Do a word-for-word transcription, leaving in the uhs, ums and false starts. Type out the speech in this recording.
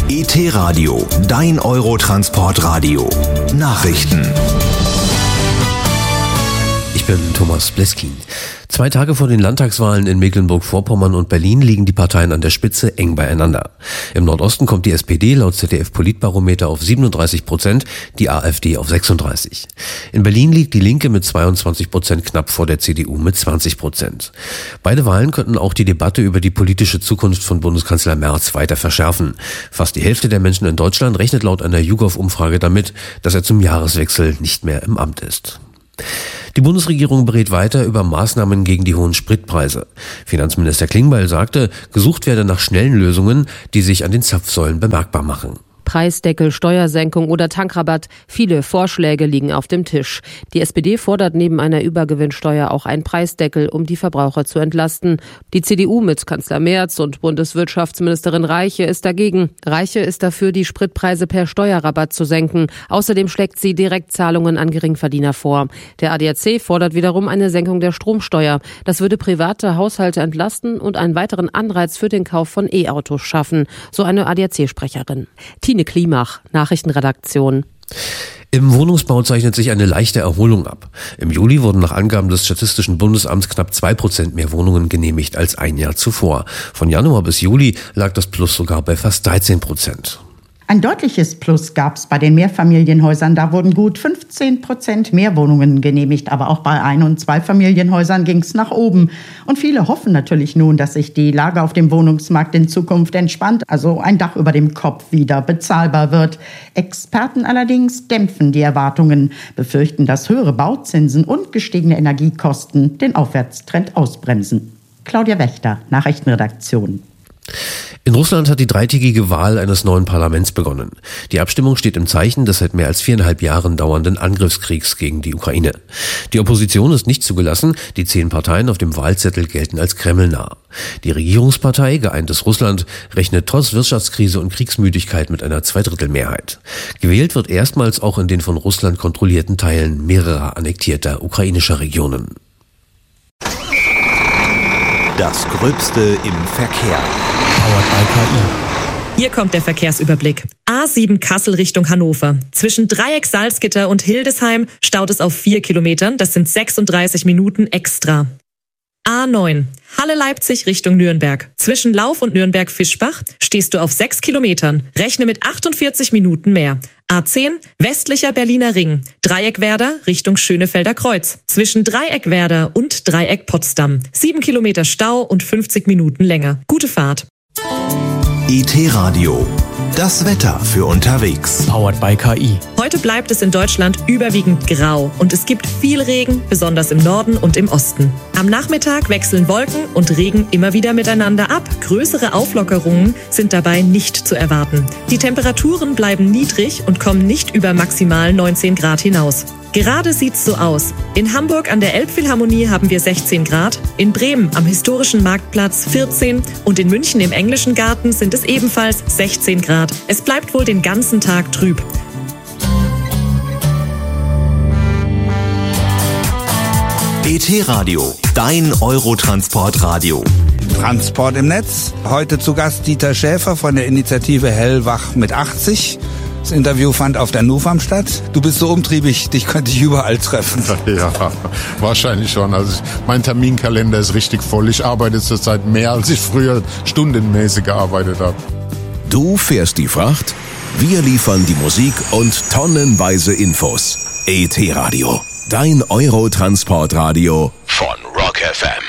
E T-Radio, dein Eurotransport-Radio. Nachrichten. Ich bin Thomas Bleskin. Zwei Tage vor den Landtagswahlen in Mecklenburg-Vorpommern und Berlin liegen die Parteien an der Spitze eng beieinander. Im Nordosten kommt die S P D laut Z D F-Politbarometer auf siebenunddreißig Prozent, die AfD auf sechsunddreißig. In Berlin liegt die Linke mit zweiundzwanzig Prozent knapp vor der C D U mit zwanzig Prozent. Beide Wahlen könnten auch die Debatte über die politische Zukunft von Bundeskanzler Merz weiter verschärfen. Fast die Hälfte der Menschen in Deutschland rechnet laut einer YouGov-Umfrage damit, dass er zum Jahreswechsel nicht mehr im Amt ist. Die Bundesregierung berät weiter über Maßnahmen gegen die hohen Spritpreise. Finanzminister Klingbeil sagte, gesucht werde nach schnellen Lösungen, die sich an den Zapfsäulen bemerkbar machen. Preisdeckel, Steuersenkung oder Tankrabatt. Viele Vorschläge liegen auf dem Tisch. Die S P D fordert neben einer Übergewinnsteuer auch einen Preisdeckel, um die Verbraucher zu entlasten. Die C D U mit Kanzler Merz und Bundeswirtschaftsministerin Reiche ist dagegen. Reiche ist dafür, die Spritpreise per Steuerrabatt zu senken. Außerdem schlägt sie Direktzahlungen an Geringverdiener vor. Der A D A C fordert wiederum eine Senkung der Stromsteuer. Das würde private Haushalte entlasten und einen weiteren Anreiz für den Kauf von E-Autos schaffen, so eine A D A C-Sprecherin. Tine Klimach, Nachrichtenredaktion. Im Wohnungsbau zeichnet sich eine leichte Erholung ab. Im Juli wurden nach Angaben des Statistischen Bundesamts knapp zwei Prozent mehr Wohnungen genehmigt als ein Jahr zuvor. Von Januar bis Juli lag das Plus sogar bei fast dreizehn Prozent. Ein deutliches Plus gab es bei den Mehrfamilienhäusern. Da wurden gut fünfzehn Prozent mehr Wohnungen genehmigt. Aber auch bei Ein- und Zweifamilienhäusern ging es nach oben. Und viele hoffen natürlich nun, dass sich die Lage auf dem Wohnungsmarkt in Zukunft entspannt, also ein Dach über dem Kopf wieder bezahlbar wird. Experten allerdings dämpfen die Erwartungen, befürchten, dass höhere Bauzinsen und gestiegene Energiekosten den Aufwärtstrend ausbremsen. Claudia Wächter, Nachrichtenredaktion. In Russland hat die dreitägige Wahl eines neuen Parlaments begonnen. Die Abstimmung steht im Zeichen des seit mehr als viereinhalb Jahren dauernden Angriffskriegs gegen die Ukraine. Die Opposition ist nicht zugelassen, die zehn Parteien auf dem Wahlzettel gelten als kremlnah. Die Regierungspartei Geeintes Russland rechnet trotz Wirtschaftskrise und Kriegsmüdigkeit mit einer Zweidrittelmehrheit. Gewählt wird erstmals auch in den von Russland kontrollierten Teilen mehrerer annektierter ukrainischer Regionen. Das Gröbste im Verkehr. Powered by K I. Hier kommt der Verkehrsüberblick. A sieben Kassel Richtung Hannover. Zwischen Dreieck Salzgitter und Hildesheim staut es auf vier Kilometern. Das sind sechsunddreißig Minuten extra. A neun Halle Leipzig Richtung Nürnberg. Zwischen Lauf und Nürnberg-Fischbach stehst du auf sechs Kilometern. Rechne mit achtundvierzig Minuten mehr. A zehn Westlicher Berliner Ring. Dreieckwerder Richtung Schönefelder Kreuz. Zwischen Dreieckwerder und Dreieck Potsdam. sieben Kilometer Stau und fünfzig Minuten länger. Gute Fahrt. E T-Radio. Das Wetter für unterwegs. Powered by K I. Heute bleibt es in Deutschland überwiegend grau und es gibt viel Regen, besonders im Norden und im Osten. Am Nachmittag wechseln Wolken und Regen immer wieder miteinander ab. Größere Auflockerungen sind dabei nicht zu erwarten. Die Temperaturen bleiben niedrig und kommen nicht über maximal neunzehn Grad hinaus. Gerade sieht's so aus. In Hamburg an der Elbphilharmonie haben wir sechzehn Grad, in Bremen am historischen Marktplatz vierzehn und in München im Englischen Garten sind es ebenfalls sechzehn Grad. Es bleibt wohl den ganzen Tag trüb. E T-Radio, dein Eurotransport-Radio. Transport im Netz. Heute zu Gast Dieter Schäfer von der Initiative Hellwach mit achtzig. Das Interview fand auf der NUFAM statt. Du bist so umtriebig, dich könnte ich überall treffen. Ja, wahrscheinlich schon. Also mein Terminkalender ist richtig voll. Ich arbeite zurzeit mehr, als ich früher stundenmäßig gearbeitet habe. Du fährst die Fracht, wir liefern die Musik und tonnenweise Infos. E T-Radio, dein Eurotransport-Radio von Rock F M.